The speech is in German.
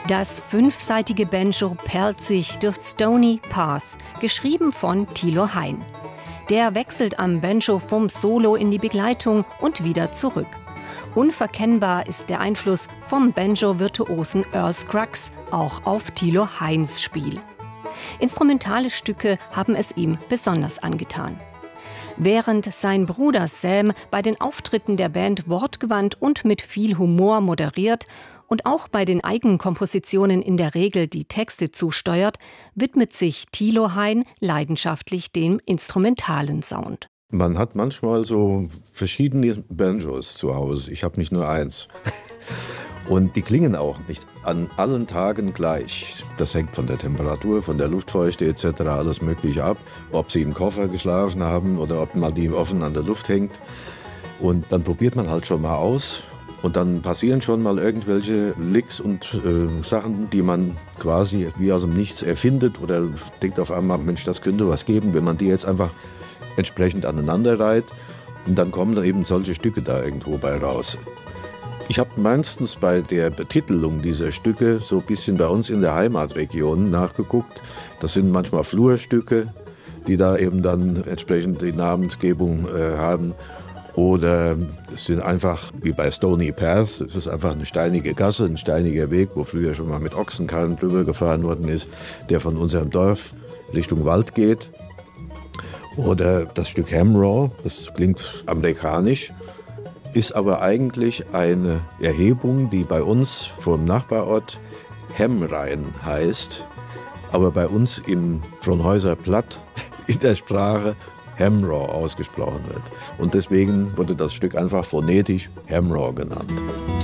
Das 5-seitige Banjo perlt sich durch Stony Path, geschrieben von Thilo Hein. Der wechselt am Banjo vom Solo in die Begleitung und wieder zurück. Unverkennbar ist der Einfluss vom Banjo-Virtuosen Earl Scruggs auch auf Thilo Heins Spiel. Instrumentale Stücke haben es ihm besonders angetan. Während sein Bruder Sam bei den Auftritten der Band wortgewandt und mit viel Humor moderiert und auch bei den Eigenkompositionen in der Regel die Texte zusteuert, widmet sich Thilo Hein leidenschaftlich dem instrumentalen Sound. Man hat manchmal so verschiedene Banjos zu Hause. Ich habe nicht nur eins. Und die klingen auch nicht an allen Tagen gleich. Das hängt von der Temperatur, von der Luftfeuchte etc. alles Mögliche ab. Ob sie im Koffer geschlafen haben oder ob man die offen an der Luft hängt. Und dann probiert man halt schon mal aus. Und dann passieren schon mal irgendwelche Licks und Sachen, die man quasi wie aus dem Nichts erfindet. Oder denkt auf einmal, Mensch, das könnte was geben, wenn man die jetzt einfach entsprechend aneinander reiht. Und dann kommen da eben solche Stücke da irgendwo bei raus. Ich habe meistens bei der Betitelung dieser Stücke so ein bisschen bei uns in der Heimatregion nachgeguckt. Das sind manchmal Flurstücke, die da eben dann entsprechend die Namensgebung haben. Oder es sind einfach, wie bei Stony Path, es ist einfach eine steinige Gasse, ein steiniger Weg, wo früher schon mal mit Ochsenkarren drüber gefahren worden ist, der von unserem Dorf Richtung Wald geht. Oder das Stück Hamraw, das klingt amerikanisch, ist aber eigentlich eine Erhebung, die bei uns vom Nachbarort Hemrein heißt, aber bei uns im Frohnhäuser Platt in der Sprache Hamraw ausgesprochen wird. Und deswegen wurde das Stück einfach phonetisch Hamraw genannt.